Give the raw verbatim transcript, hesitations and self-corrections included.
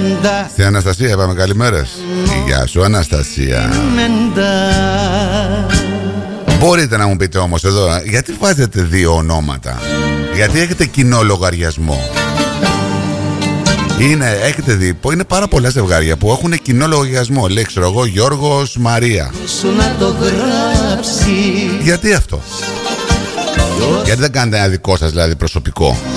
Στην Αναστασία είπαμε καλημέρες. Γεια σου Αναστασία. Μπορείτε να μου πείτε όμως εδώ, γιατί βάζετε δύο ονόματα? Γιατί έχετε κοινό λογαριασμό? Είναι, έχετε δει, είναι πάρα πολλά ζευγάρια που έχουν κοινό λογαριασμό. Λέει, ξέρω εγώ, Γιώργος, Μαρία. Γιατί αυτό? Γιατί δεν κάνετε ένα δικό σας δηλαδή προσωπικό?